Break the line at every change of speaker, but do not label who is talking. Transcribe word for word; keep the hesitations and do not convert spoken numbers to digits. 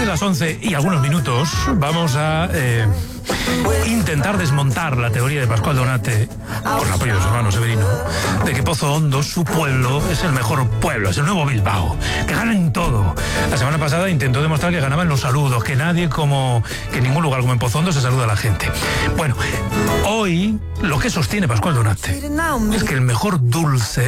las once y algunos minutos vamos a eh, intentar desmontar la teoría de Pascual Donate, con el apoyo de su hermano Severino, de que Pozo Hondo, su pueblo, es el mejor pueblo, es el nuevo Bilbao, que gana en todo. La semana pasada intentó demostrar que ganaba en los saludos, que nadie como, que en ningún lugar como en Pozo Hondo se saluda a la gente. Bueno, hoy lo que sostiene Pascual Donate es que el mejor dulce